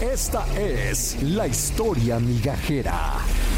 Esta es la historia migajera.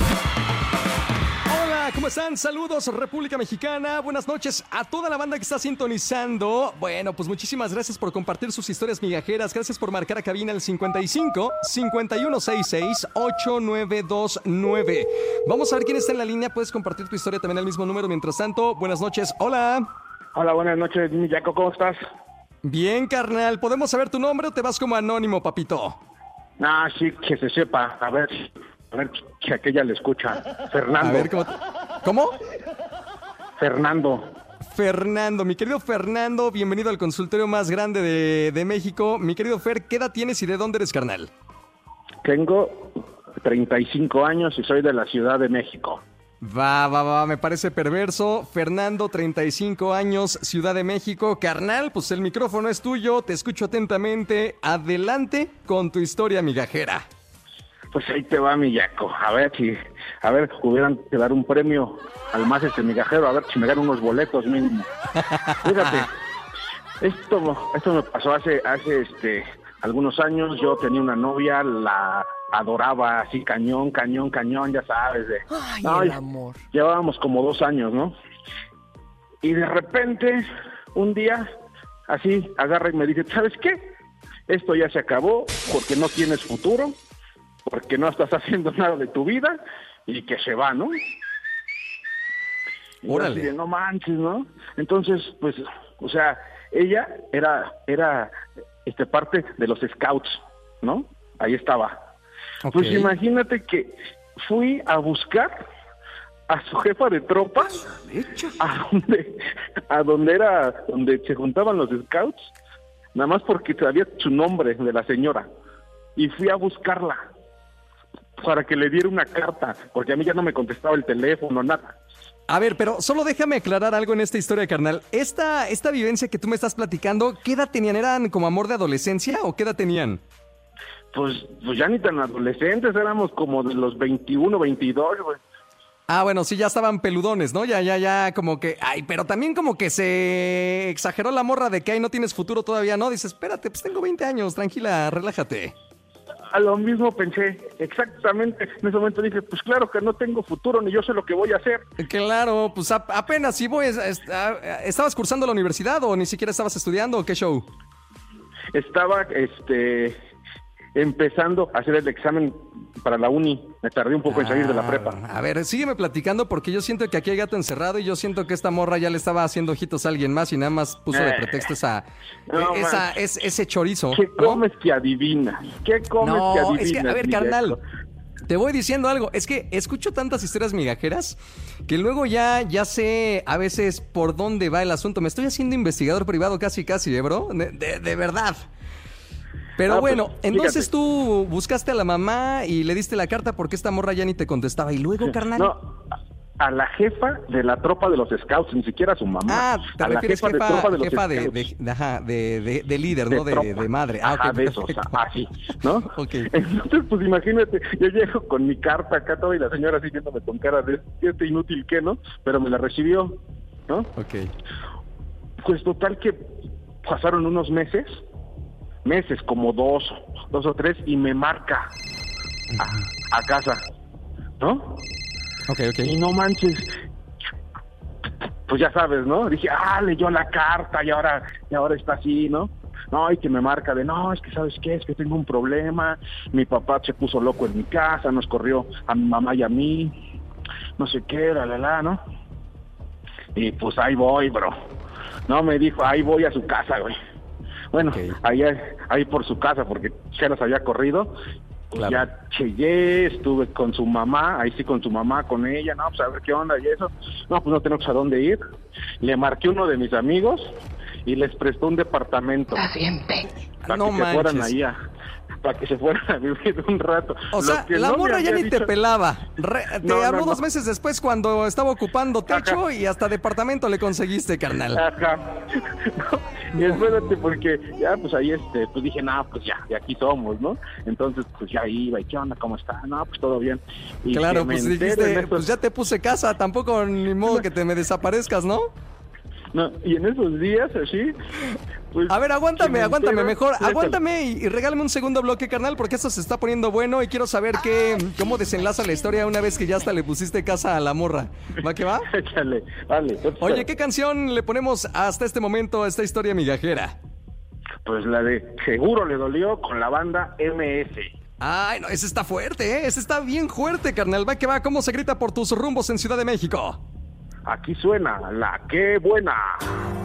Hola, ¿cómo están? Saludos, República Mexicana. Buenas noches a toda la banda que está sintonizando. Bueno, pues muchísimas gracias por compartir sus historias migajeras. Gracias por marcar a cabina el 55 5166 8929. Vamos a ver quién está en la línea. Puedes compartir tu historia también al mismo número. Mientras tanto, buenas noches. Hola. Hola, buenas noches, mi Jaco, ¿cómo estás? Bien, carnal. ¿Podemos saber tu nombre o te vas como anónimo, papito? Ah, sí, que se sepa. A ver que aquella le escucha. Fernando. A ver, ¿cómo? Fernando. Fernando, mi querido Fernando, bienvenido al consultorio más grande de México. Mi querido Fer, ¿qué edad tienes y de dónde eres, carnal? Tengo 35 años y soy de la Ciudad de México. Va, me parece perverso. Fernando, 35 años, Ciudad de México. Carnal, pues el micrófono es tuyo, te escucho atentamente. Adelante con tu historia migajera. Pues ahí te va, mi Jaco. A ver, hubieran que dar un premio al más migajero, a ver si me dan unos boletos mínimo. Fíjate, esto me pasó hace algunos años. Yo tenía una novia, la adoraba así cañón, ya sabes. El amor. Llevábamos como 2 años, ¿no? Y de repente, un día, así, agarra y me dice, ¿sabes qué? Esto ya se acabó porque no tienes futuro, porque no estás haciendo nada de tu vida y que se va, ¿no? Y órale. así de, no manches, ¿no? Entonces, pues, o sea, ella era parte de los scouts, ¿no? Ahí estaba. Okay. Pues imagínate que fui a buscar a su jefa de tropa a donde se juntaban los scouts, nada más porque sabía su nombre de la señora, y fui a buscarla para que le diera una carta, porque a mí ya no me contestaba el teléfono, nada. A ver, pero solo déjame aclarar algo en esta historia, carnal. Esta vivencia que tú me estás platicando, ¿qué edad tenían? ¿Eran como amor de adolescencia o qué edad tenían? Pues ya ni tan adolescentes, éramos como de los 21, 22, güey. Ah, bueno, sí, ya estaban peludones, ¿no? Ya, como que... Ay, pero también como que se exageró la morra de que ahí no tienes futuro todavía, ¿no? Dices, espérate, pues tengo 20 años, tranquila, relájate. A lo mismo pensé, exactamente. En ese momento dije, pues claro que no tengo futuro, ni yo sé lo que voy a hacer. Claro, pues apenas si voy... ¿Estabas cursando la universidad o ni siquiera estabas estudiando o qué show? Estaba, empezando a hacer el examen para la uni. Me tardé un poco en salir de la prepa. A ver, sígueme platicando porque yo siento que aquí hay gato encerrado y yo siento que esta morra ya le estaba haciendo ojitos a alguien más y nada más puso de pretexto ese chorizo. ¿Qué ¿no? comes que adivinas? ¿Qué comes que adivinas? Es que, a ver, carnal, te voy diciendo algo. Es que escucho tantas historias migajeras que luego ya sé a veces por dónde va el asunto. Me estoy haciendo investigador privado casi, bro. De verdad. Pero bueno, pues, entonces tú buscaste a la mamá y le diste la carta porque esta morra ya ni te contestaba. ¿Y luego, carnal? No, a la jefa de la tropa de los scouts, ni siquiera a su mamá. Ah, te a refieres la jefa de tropa de los jefa scouts. de líder, ¿no? De madre. Ajá, ok, de eso, o sea, así, ¿no? Ok. Entonces, pues imagínate, yo llego con mi carta acá todo y la señora así viéndome con cara de este inútil que, ¿no? Pero me la recibió, ¿no? Ok. Pues total que pasaron unos meses, como dos o tres, y me marca a casa, ¿no? Ok. Y no manches, pues ya sabes, ¿no? Dije, leyó la carta y ahora está así, ¿no? No, y que me marca no, es que ¿sabes qué? Es que tengo un problema, mi papá se puso loco en mi casa, nos corrió a mi mamá y a mí, no sé qué, ¿no? Y pues ahí voy, bro. No, me dijo, ahí voy a su casa, güey. Bueno, okay. ahí por su casa, porque ya los había corrido. Pues claro. Ya llegué, estuve con su mamá, ahí sí con su mamá, con ella, no, pues a ver qué onda y eso. No, pues no tenemos a dónde ir. Le marqué uno de mis amigos y les prestó un departamento. Está bien, para no que se fueran ahí para que se fueran a vivir un rato. O sea, la morra ya ni te pelaba. Te habló 2 meses después cuando estaba ocupando techo. Ajá. Y hasta departamento le conseguiste, carnal. Ajá. Y espérate, porque ya, pues ahí, pues dije, pues ya, de aquí somos, ¿no? Entonces, pues ya iba, ¿y qué onda? ¿Cómo está? No, pues todo bien. Y claro, pues dijiste, pues ya te puse casa, tampoco ni modo que te me desaparezcas, ¿no? No, y en esos días, así, Pues, A ver, aguántame, si me aguántame, entero, mejor, échale. aguántame y regálame un segundo bloque, carnal, porque esto se está poniendo bueno y quiero saber cómo desenlaza la historia una vez que ya hasta le pusiste casa a la morra. ¿Va que va? Échale, vale. Oye, ¿qué canción le ponemos hasta este momento a esta historia migajera? Pues la de Seguro le dolió con la banda MS. Ay, no, ese está fuerte, ¿eh? Ese está bien fuerte, carnal. Va que va, ¿cómo se grita por tus rumbos en Ciudad de México? Aquí suena la que buena.